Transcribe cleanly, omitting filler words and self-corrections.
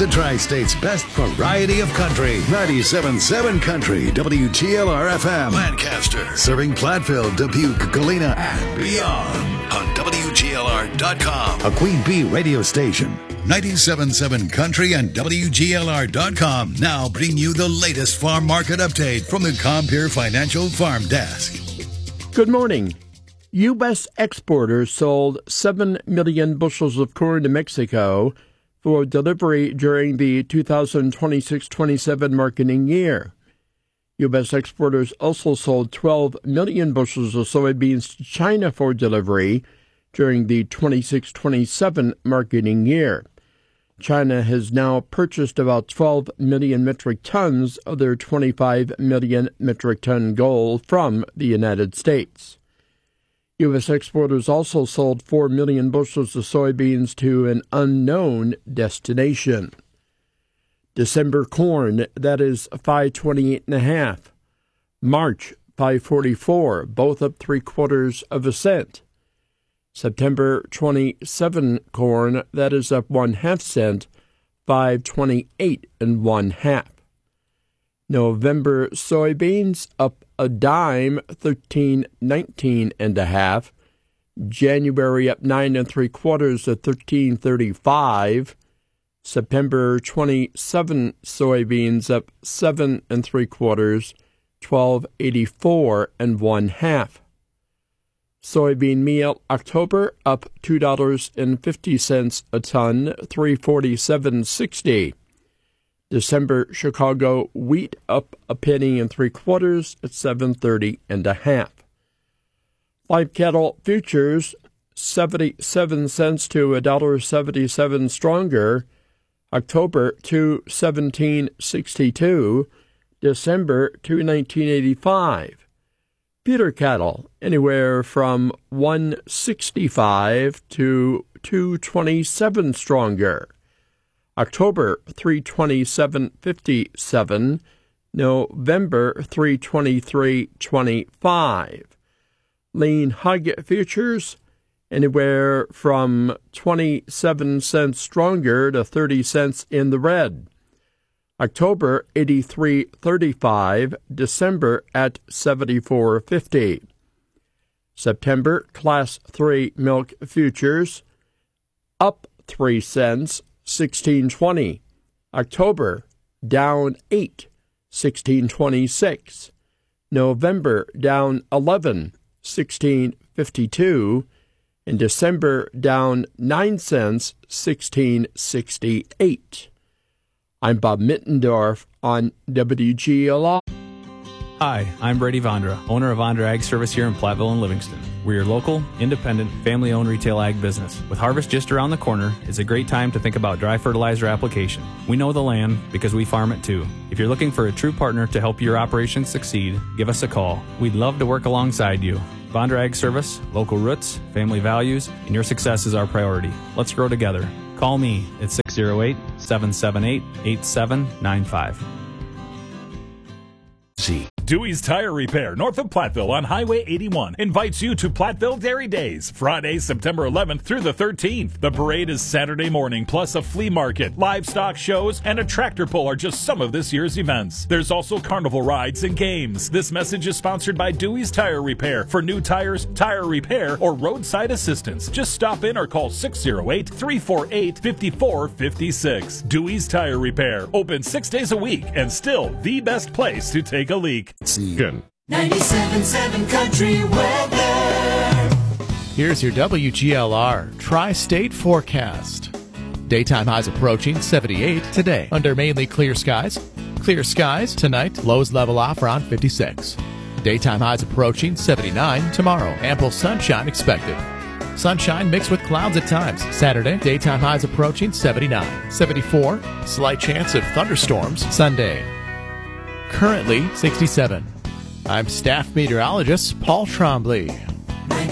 The Tri-State's best variety of country. 97.7 Country, WGLR-FM. Lancaster. Serving Platteville, Dubuque, Galena, and beyond. On WGLR.com. A Queen Bee radio station. 97.7 Country and WGLR.com now bring you the latest farm market update from the Compeer Financial Farm Desk. Good morning. U.S. exporters sold 7 million bushels of corn to Mexico for delivery during the 2026-27 marketing year. U.S. exporters also sold 12 million bushels of soybeans to China for delivery during the 26-27 marketing year. China has now purchased about 12 million metric tons of their 25 million metric ton goal from the United States. U.S. exporters also sold 4 million bushels of soybeans to an unknown destination. December corn, that is 528.5. March, 544, both up 0.75 cents. September 27 corn, that is up 1/2 cent, 528.5. November soybeans up a dime, 13.19.5. January up 9 3/4 to 13.35. September 27 soybeans up 7 3/4, 12.84.5. Soybean meal October up $2.50 a ton, 347.60. December Chicago wheat up a penny and 3/4 at 730.5. Live cattle futures 77 cents to $1.77 stronger. October 217.62. December 219.85. Feeder cattle anywhere from 165 to 227 stronger. October 327.57, November 323.25. Lean hog futures anywhere from 27 cents stronger to 30 cents in the red. October 83.35, December at 74.50. September Class 3 milk futures up 3 cents, 16.20. October down 8, 16.26. November down 11, 16.52. And December down 9 cents, 16.68. I'm Bob Mittendorf on WGLR. Hi, I'm Brady Vondra, owner of Vondra Ag Service here in Platteville and Livingston. We're your local, independent, family-owned retail ag business. With harvest just around the corner, it's a great time to think about dry fertilizer application. We know the land because we farm it too. If you're looking for a true partner to help your operations succeed, give us a call. We'd love to work alongside you. Vondra Ag Service, local roots, family values, and your success is our priority. Let's grow together. Call me at 608-778-8795. Dewey's Tire Repair, north of Platteville on Highway 81, invites you to Platteville Dairy Days, Friday, September 11th through the 13th. The parade is Saturday morning, plus a flea market, livestock shows, and a tractor pull are just some of this year's events. There's also carnival rides and games. This message is sponsored by Dewey's Tire Repair. For new tires, tire repair, or roadside assistance, just stop in or call 608-348-5456. Dewey's Tire Repair, open 6 days a week and still the best place to take a leak. Good. 97.7 Country Weather. Here's your WGLR Tri-State forecast. Daytime highs approaching 78 today under mainly clear skies. Clear skies tonight, lows level off around 56. Daytime highs approaching 79 tomorrow. Ample sunshine expected. Sunshine mixed with clouds at times. Saturday, daytime highs approaching 79. 74, slight chance of thunderstorms Sunday. Currently 67. I'm staff meteorologist Paul Trombley.